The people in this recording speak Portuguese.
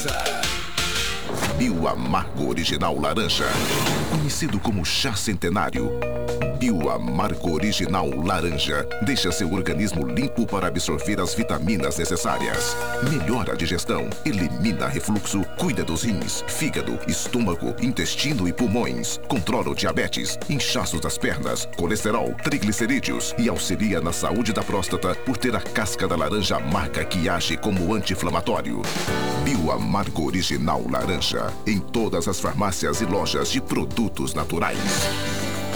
Bioamargo Original Laranja. Conhecido como chá centenário. Bioamargo Original Laranja deixa seu organismo limpo para absorver as vitaminas necessárias. Melhora a digestão, elimina refluxo, cuida dos rins, fígado, estômago, intestino e pulmões. Controla o diabetes, inchaços das pernas, colesterol, triglicerídeos e auxilia na saúde da próstata por ter a casca da laranja amarga que age como anti-inflamatório. Bioamargo Original Laranja. Em todas as farmácias e lojas de produtos naturais.